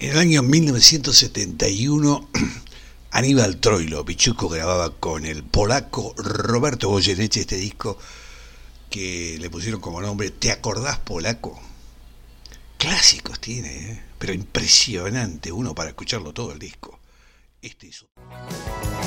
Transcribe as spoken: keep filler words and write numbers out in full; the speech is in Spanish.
En el año mil novecientos setenta y uno, Aníbal Troilo Pichuco grababa con el polaco Roberto Goyeneche este disco que le pusieron como nombre ¿Te acordás, polaco? Clásicos tiene, ¿eh? Pero impresionante, uno para escucharlo todo el disco. Este es